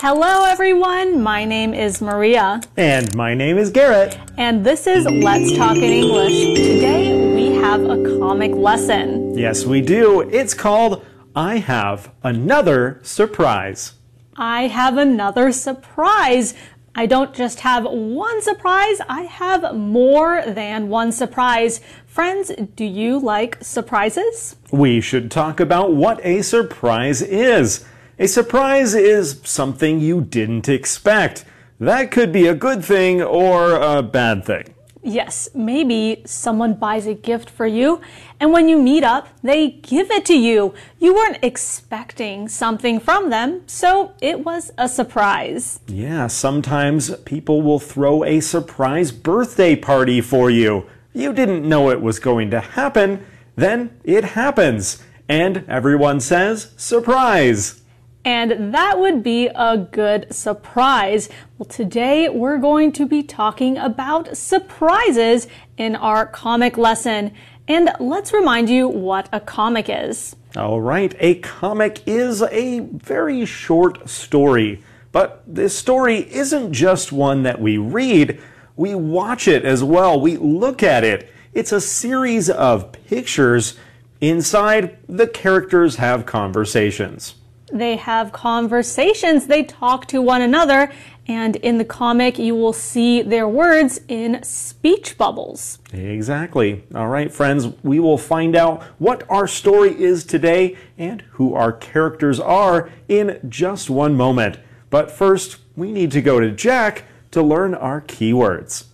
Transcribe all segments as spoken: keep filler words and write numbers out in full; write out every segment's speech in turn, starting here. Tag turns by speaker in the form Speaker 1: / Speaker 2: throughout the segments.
Speaker 1: Hello everyone, my name is Maria.
Speaker 2: And my name is Garrett.
Speaker 1: And this is Let's Talk in English. Today we have a comic lesson.
Speaker 2: Yes, we do. It's called I Have Another Surprise.
Speaker 1: I have another surprise. I don't just have one surprise, I have more than one surprise. Friends, do you like surprises?
Speaker 2: We should talk about what a surprise is. A surprise is something you didn't expect. That could be a good thing or a bad thing.
Speaker 1: Yes, maybe someone buys a gift for you, and when you meet up, they give it to you. You weren't expecting something from them, so it was a surprise.
Speaker 2: Yeah, sometimes people will throw a surprise birthday party for you. You didn't know it was going to happen, then it happens, and everyone says, surprise!
Speaker 1: And that would be a good surprise. Well, today we're going to be talking about surprises in our comic lesson. And let's remind you what a comic is.
Speaker 2: All right, a comic is a very short story. But this story isn't just one that we read, we watch it as well, we look at it. It's a series of pictures. Inside, the characters have conversations.
Speaker 1: They have conversations, they talk to one another, and in the comic you will see their words in speech bubbles.
Speaker 2: Exactly. All right, friends, we will find out what our story is today and who our characters are in just one moment. But first, we need to go to Jack to learn our keywords.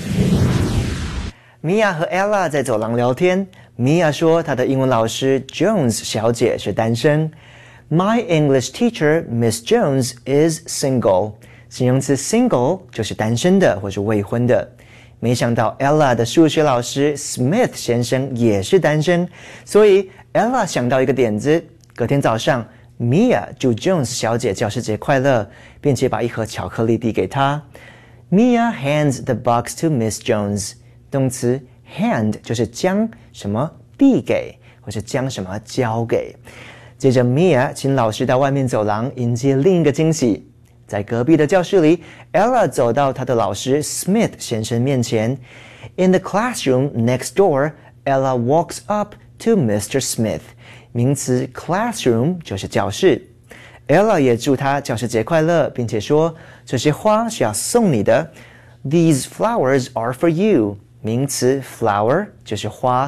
Speaker 3: Mia 和 Ella 在走廊聊天。Mia 说她的英文老师 Jones 小姐是单身。My English teacher, Miss Jones, is single. 形容词 single 就是单身的或是未婚的。没想到 Ella 的数学老师 Smith 先生也是单身，所以 Ella 想到一个点子。隔天早上 Mia 祝 Jones 小姐教师节快乐，并且把一盒巧克力递给她。Mia hands the box to Miss Jones. 动词 hand 就是将什么递给或是将什么交给。接着 Mia 请老师到外面走廊迎接另一个惊喜。在隔壁的教室里 Ella 走到她的老师 Smith 先生面前。In the classroom next door, Ella walks up to Mister Smith. 名词 classroom 就是教室。Ella 也祝他教师节快乐，并且说这些花是要送你的。These flowers are for you. 名词 flower 就是花。